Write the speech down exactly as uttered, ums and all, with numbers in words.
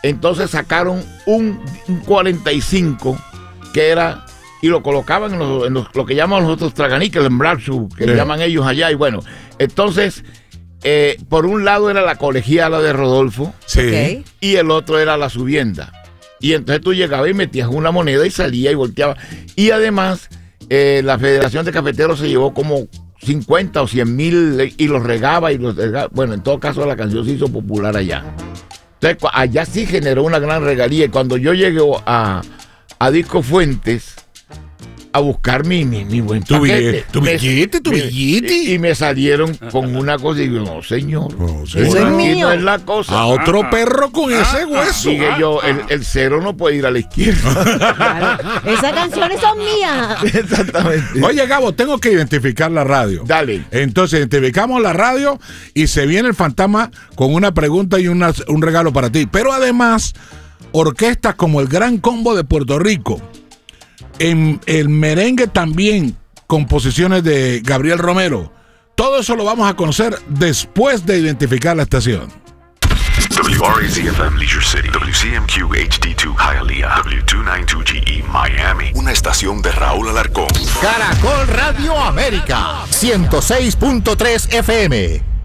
Entonces sacaron un, un cuarenta y cinco que era, y lo colocaban en, los, en los, lo que llaman nosotros traganíquel, en Braxu, que sí. le llaman ellos allá, y bueno, entonces, eh, por un lado era la colegiala de Rodolfo, sí. okay. y el otro era la subienda. Y entonces tú llegabas y metías una moneda y salía y volteaba. Y además, eh, la Federación de Cafeteros se llevó como cincuenta o cien mil y los regaba y los regaba. Bueno, en todo caso la canción se hizo popular allá. Entonces allá sí generó una gran regalía. Y cuando yo llegué a, a Disco Fuentes a buscar mi, mi, mi buen tu paquete, billete, tu me, billete, tu me, billete. Y, y me salieron con una cosa y digo, no señor, no, eso es mío. No es la cosa. A otro ah, perro con ah, ese hueso. Dije ah, yo, el, el cero no puede ir a la izquierda. Claro. Esas canciones son mías. Exactamente. Oye, Gabo, tengo que identificar la radio. Dale. Entonces, identificamos la radio y se viene el fantasma con una pregunta y una, un regalo para ti. Pero además, orquestas como el Gran Combo de Puerto Rico. En el merengue también, composiciones de Gabriel Romero. Todo eso lo vamos a conocer después de identificar la estación. W R A Z F M Leisure City, W C M Q H D dos Hialeah, W dos noventa y dos G E Miami. Una estación de Raúl Alarcón. Caracol Radio América, ciento seis punto tres F M.